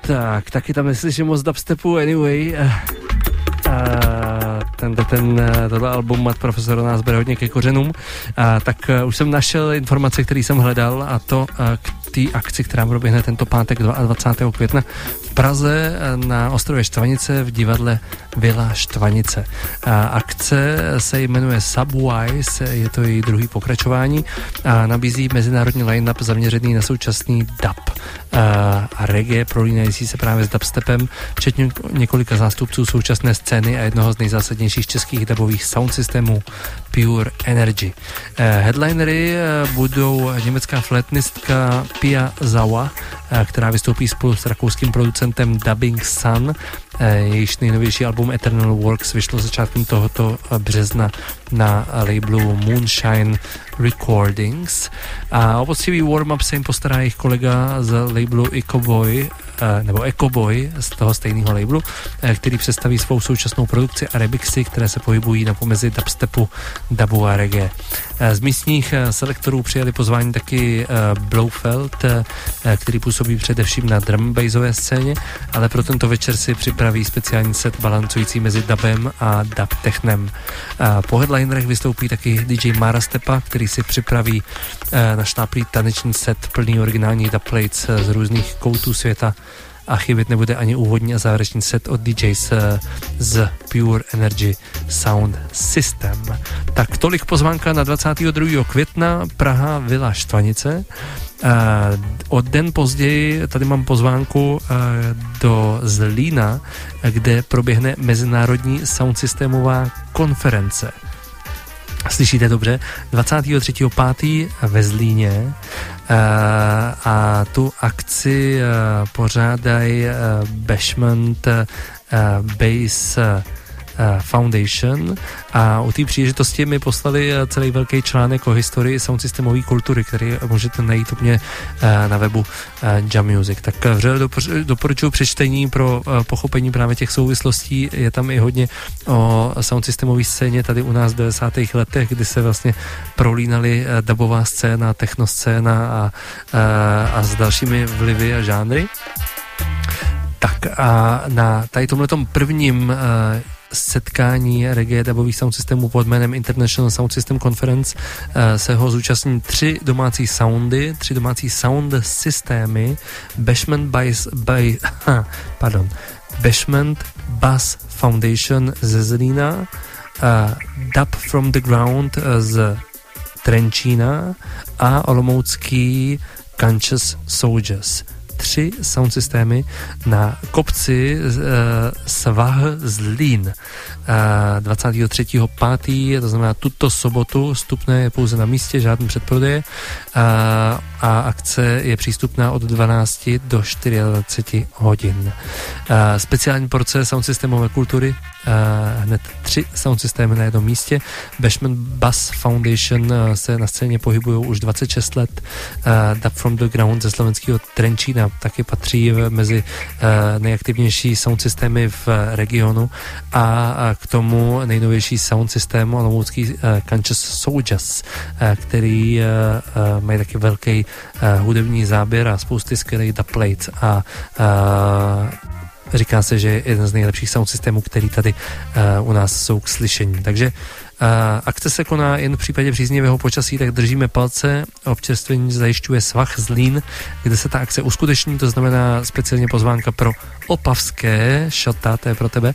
Tak, taky tam neslyším moc dubstepu anyway. Tohle album Mat Profesor nás bere hodně ke kořenům. Tak už jsem našel informace, které jsem hledal, a to k té akci, která proběhne tento pátek 22. května v Praze na ostrově Štvanice v divadle Vila Štvanice. Akce se jmenuje Subwise, je to její druhý pokračování a nabízí mezinárodní line-up zaměřený na současný dub a reggae prolínající se právě s dubstepem, včetně několika zástupců současné scény a jednoho z nejzásadnějších českých dubových sound systémů Pure Energy. Headlinery budou německá flétnistka Pia Zawa, která vystoupí spolu s rakouským producentem Dubbing Sun. Jejíž nejnovější album Eternal Works vyšlo začátkem tohoto března na labelu Moonshine Recordings. A o poctivý warm-up se jim postará jejich kolega z labelu Ecoboy z toho stejného labelu, který představí svou současnou produkci a remixy, které se pohybují na pomezi dubstepu, dubu a reggae. Z místních selektorů přijali pozvání taky Blofeld, který působí především na drum bassové scéně, ale pro tento večer si připraví speciální set balancující mezi dubem a dub technem. Po headlinerech vystoupí taky DJ Mara Stepa, který si připraví našláplý taneční set plný originálních dubplates z různých koutů světa a chybět nebude ani úvodní a závěrečný set od DJs z Pure Energy Sound System. Tak tolik pozvánka na 22. května Praha Vila Štvanice. O den později tady mám pozvánku do Zlína, kde proběhne mezinárodní soundsystémová konference. Slyšíte dobře, 23.5. ve Zlíně a tu akci pořádají Bashment Bass Foundation a u té příležitosti mi poslali celý velký článek o historii soundsystemové kultury, který můžete najít u mě na webu Jam Music. Tak vřele doporučuji přečtení pro pochopení právě těch souvislostí. Je tam i hodně o soundsystemové scéně tady u nás v 90. letech, kdy se vlastně prolínaly dubová scéna, technoscéna a s dalšími vlivy a žánry. Tak a na tady tomhletom prvním setkání reggae dubových sound systémů pod jménem International Sound System Conference se ho zúčastní tři domácí sound systémy Bashment Bass Foundation ze Zlína, Dub from the Ground z Trenčína a olomoucký Conscious Soldiers. 3 sound systémy na kopci Svah Zlín 23.5. to znamená tuto sobotu. Vstupné je pouze na místě, žádný předprodeje a akce je přístupná od 12 do 24 hodin. Speciální porce sound systémové kultury, hned 3 sound systémy na jednom místě. Bashment Bass Foundation se na scéně pohybují už 26 let. Dub from the Ground ze slovenského Trenčína taky patří mezi nejaktivnější sound systémy v regionu a k tomu nejnovější sound systém olomoucký Conscious Soldiers, který mají taky velký hudební záběr a spousty skvělých dubplates a říká se, že je jeden z nejlepších sound systémů, který tady u nás jsou k slyšení. Takže akce se koná jen v případě příznivého počasí, tak držíme palce. Občerstvení zajišťuje Svah Zlín, kde se ta akce uskuteční, to znamená speciálně pozvánka pro opavské šata, to je pro tebe.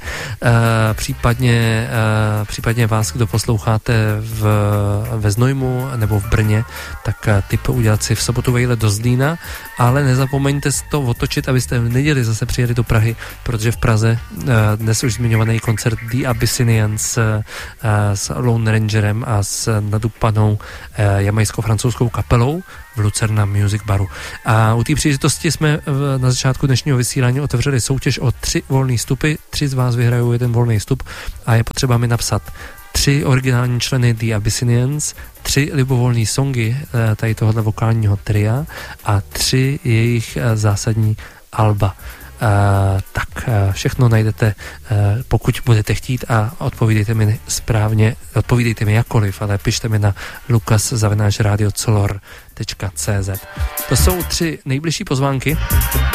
Případně vás, kdo posloucháte ve Znojmu nebo v Brně, tak tip udělat si v sobotu vejlet do Zlína, ale nezapomeňte to otočit, abyste v neděli zase přijeli do Prahy, protože v Praze dnes už zmiňovaný koncert The Abyssinians s Lone Rangerem a s nadupanou jamajsko-francouzskou kapelou v Lucerna Music Baru. A u té příležitosti jsme na začátku dnešního vysílání otevřeli soutěž o 3 volné vstupy. 3 z vás vyhrajou 1 volný vstup a je potřeba mi napsat 3 originální členy The Abyssinians, 3 libovolné songy tady tohohle vokálního tria a 3 jejich zásadní alba. Tak všechno najdete, pokud budete chtít, a odpovídejte mi správně, odpovídejte mi jakkoliv, ale pište mi na lukas@radiocolor.cz. To jsou 3 nejbližší pozvánky